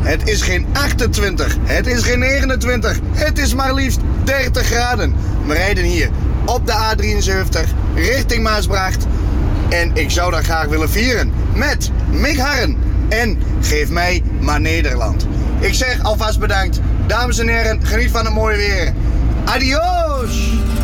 Het is geen 28, het is geen 29, het is maar liefst 30 graden. We rijden hier op de A73 richting Maasbracht. En ik zou dat graag willen vieren met Mick Harren en Geef mij maar Nederland. Ik zeg alvast bedankt. Dames en heren, geniet van het mooie weer. Adios!